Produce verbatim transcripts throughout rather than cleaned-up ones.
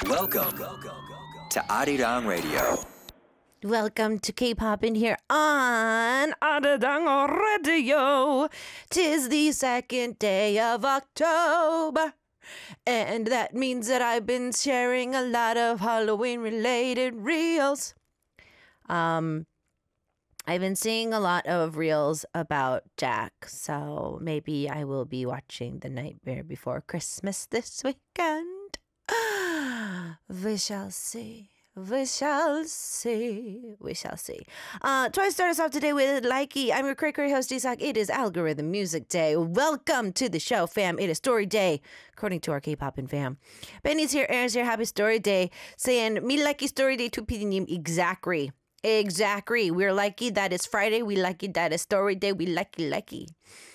Welcome to Arirang Radio. Welcome to K-pop in here on Arirang Radio. Tis the second day of October, and that means that I've been sharing a lot of Halloween-related reels. Um, I've been seeing a lot of reels about Jack, so maybe I will be watching The Nightmare Before Christmas this weekend. We shall see. We shall see. We shall see. Uh, try to start us off today with Likey. I'm your cray cray host, Isak. It is Algorithm Music Day. Welcome to the show, fam. It is Story Day, according to our K-pop and fam. Benny's here, Aaron's here. Happy Story Day. Saying, me likey Story Day to pidinim exactly. Exactly. We're likey that is Friday. We likey that is Story Day. We likey likey.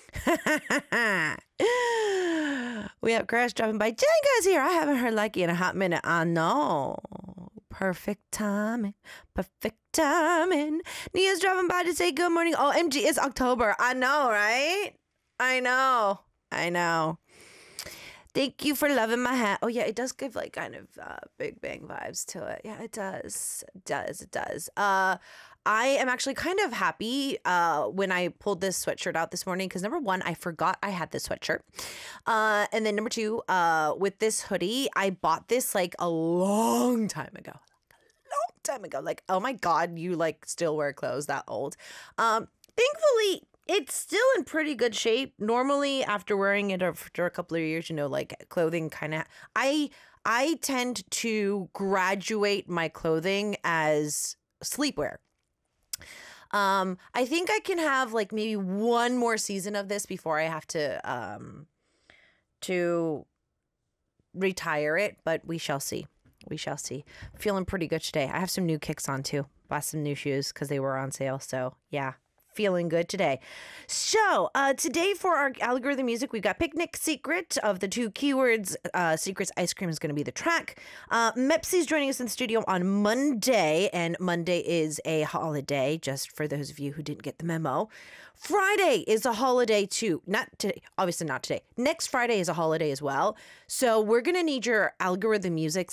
We have Crash dropping by. Jenga's here. I haven't heard likey in a hot minute. I know. Perfect timing. Perfect timing. Nia's dropping by to say good morning. O M G, it's October. I know, right? I know. I know. Thank you for loving my hat. Oh, yeah, it does give, like, kind of uh, Big Bang vibes to it. Yeah, it does. It does. It does. Uh, I am actually kind of happy uh, when I pulled this sweatshirt out this morning because, number one, I forgot I had this sweatshirt. Uh, and then, number two, uh, with this hoodie, I bought this, like, a long time ago. Like, a long time ago. Like, oh, my God, you, like, still wear clothes that old. Um, thankfully... It's still in pretty good shape. Normally, after wearing it after a couple of years, you know, like clothing kind of, I I tend to graduate my clothing as sleepwear. Um, I think I can have like maybe one more season of this before I have to um to retire it, but we shall see. We shall see. I'm feeling pretty good today. I have some new kicks on too. Bought some new shoes because they were on sale. So yeah. Feeling good today. So uh, today for our algorithm music, we've got Picnic Secret of the two keywords. Uh, Secrets Ice Cream is going to be the track. Uh, Mepsi's joining us in the studio on Monday, and Monday is a holiday, just for those of you who didn't get the memo. Friday is a holiday too. Not today, obviously not today. Next Friday is a holiday as well. So we're going to need your algorithm music